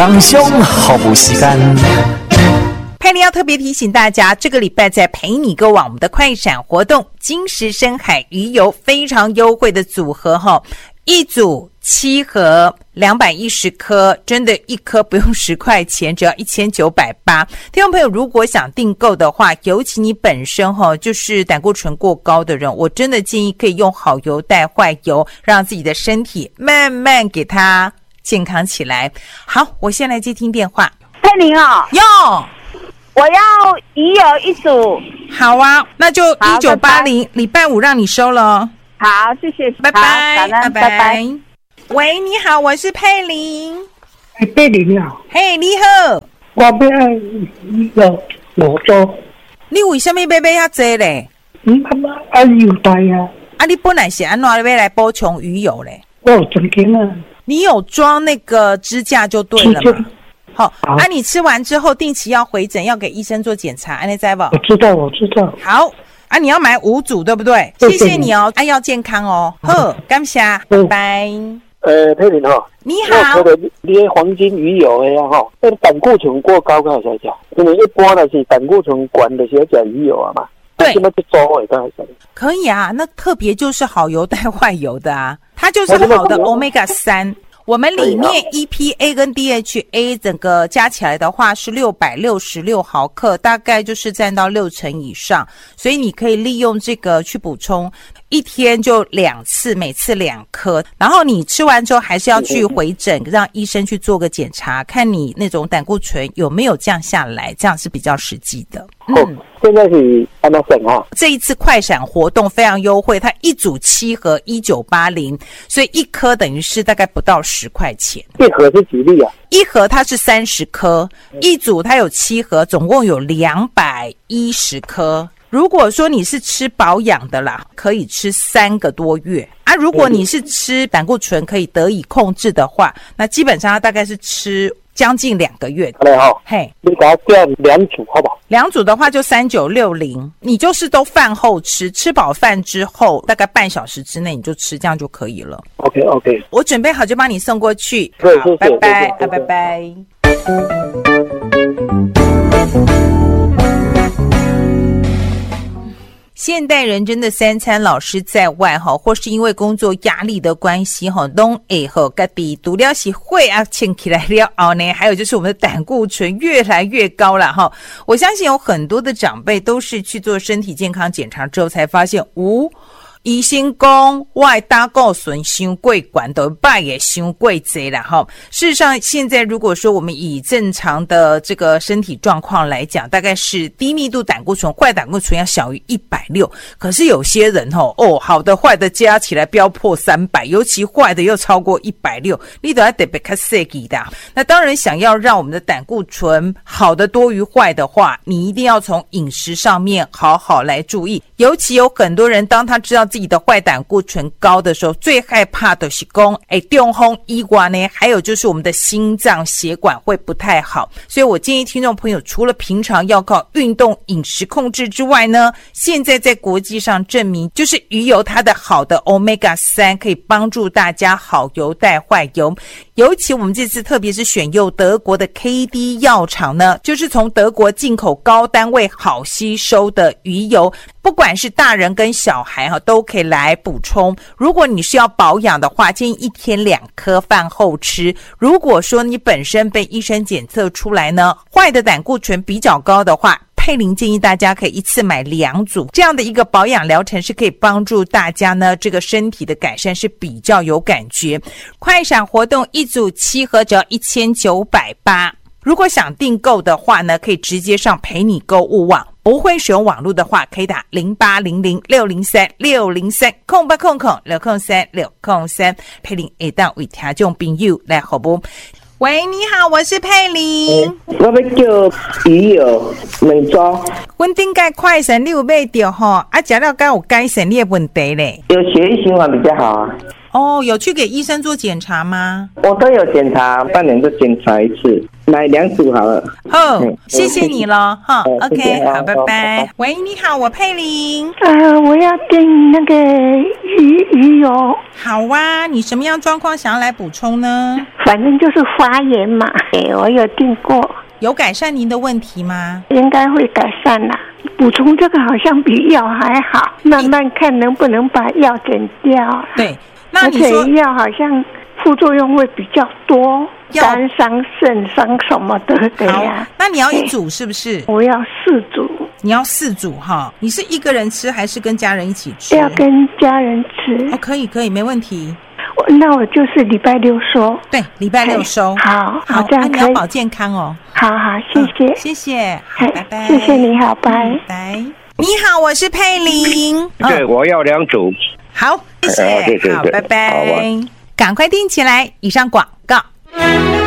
刚兄好不时间。 佩玲要特别提醒大家，这个礼拜在陪你购网我们的快闪活动，金石深海鱼油非常优惠的组合哈，一组7盒210颗，真的一颗不用10块钱，只要1980。听众朋友如果想订购的话，尤其你本身就是胆固醇过高的人，我真的建议可以用好油代坏油，让自己的身体慢慢给它健康起来。好，我先来接听电话。 佩玲哦， 哟， 我要鱼油一组。 好啊，那就1980，礼拜5让你收了哦。 好，谢谢， 拜拜， 拜拜。 喂，你好，我是佩玲。 佩玲啊， 嘿，你好。 我要罗州。 你为什么要买遐济咧？ 油袋啊。 啊，你本来是安怎要来补充鱼油咧？ 我有装钱啊。 你有装那个支架就对了嘛。好，啊，你吃完之后定期要回诊，要给医生做检查，安尼知不？ 我知道。 好。啊，你要买5组对不对？谢谢你哦，要健康哦。好，感谢，拜拜。 佩玲哈， 你好。 我觉得你的黄金鱼油的呀哈，那胆固醇过高刚才讲，因为一般的是胆固醇高的是要加鱼油啊嘛。 对。 什么就做的刚才讲。 可以啊，那特别就是好油带坏油的啊，它就是好的 Omega 3。我们里面 EPA 跟 DHA 整个加起来的话是666毫克，大概就是占到60%以上，所以你可以利用这个去补充，一天就2次，每次2颗，然后你吃完之后还是要去回诊，让医生去做个检查，看你那种胆固醇有没有降下来，这样是比较实际的。 现在是按照省啊。 这一次快闪活动非常优惠，它一组7盒1980，所以一颗等于是大概不到10块钱。 一盒是几粒啊？ 一盒它是30颗，一组它有7盒，总共有210颗。如果说你是吃保养的啦，可以吃3个多月啊。如果你是吃胆固醇可以得以控制的话，那基本上它大概是吃将近2个月。 对哈， 嘿， 你给它调2组好不好 ？2组的话就3960，你就是都饭后吃，吃饱饭之后大概半小时之内你就吃，这样就可以了。 OK， 我准备好就帮你送过去。 对， 好，拜拜，拜拜。现代人真的3餐老是在外或是因为工作压力的关系都会自己除了是血压称起来了后呢，还有就是我们的胆固醇越来越高了我相信有很多的长辈都是去做身体健康检查之后才发现医生说我的胆固醇太过高，就摆也太过多了事实上现在如果说我们以正常的这个身体状况来讲，大概是低密度胆固醇，坏胆固醇要小于160，可是有些人好的坏的加起来飙破300，尤其坏的又超过160，你都要特别看设计的。那当然想要让我们的胆固醇好的多于坏的话，你一定要从饮食上面好好来注意，尤其有很多人当他知道自己的坏胆固醇高的时候，最害怕的是说中风以外呢，还有就是我们的心脏血管会不太好。所以我建议听众朋友除了平常要靠运动饮食控制之外呢，现在在国际上证明就是鱼油它的好的 Omega 3可以帮助大家好油带坏油。尤其我们这次特别是选用德国的 KD 药厂呢，就是从德国进口高单位好吸收的鱼油，不管是大人跟小孩都可以来补充。如果你是要保养的话，建议一天2颗饭后吃。如果说你本身被医生检测出来呢，坏的胆固醇比较高的话，佩玲建议大家可以一次买2组，这样的一个保养疗程是可以帮助大家呢这个身体的改善是比较有感觉。快闪活动一组7盒只要1980，如果想订购的话呢，可以直接上陪你购物网，不会使用网络的话可以打08006036030800603603，佩玲会当为听众朋友来服务。喂，你好，我是佩玲。 我要叫鱼油2组。 阮顶个快闪你有买到吃了该有改善你的问题嘞？ 有血液循环比较好啊。 有去给医生做检查吗？ 我都有检查，半年就检查一次。 买2组好了。 谢谢你了哈。 谢谢 OK， 好，拜好拜。喂，你好，我佩玲。 我要订那个鱼油。 好啊，你什么样状况想要来补充呢？ 反正就是发炎嘛，我有订过。 有改善您的问题吗？ 应该会改善啦。补充这个好像比药还好，慢慢看能不能把药减掉。 对，那而你说且药好像副作用会比较多，肝伤、肾伤什么的。对呀， 那你要1组是不是？ 我要4组。 你要4组哈？你是一个人吃还是跟家人一起吃？ 要跟家人吃。 可以，没问题。 那我就是礼拜6收。 对，礼拜6收。 好，这样可以。 你要保健康哦。 好，谢谢， 谢谢，好，拜拜。 谢谢你好，拜拜。你好，我是佩玲。 对，我要2组。 好，谢谢，好，拜拜。赶快订起来。以上广告。